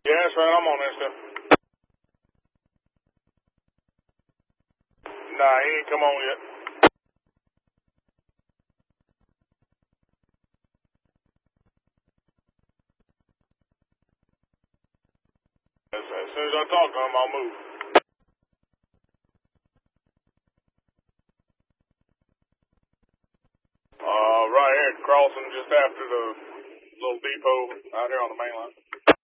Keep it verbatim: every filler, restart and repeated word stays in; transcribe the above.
Yeah, that's right. I'm on that stuff. Nah, he ain't come on yet. As, as soon as I talk to him, I'll move. Uh, right here, crossing just after the little depot out here on the main line.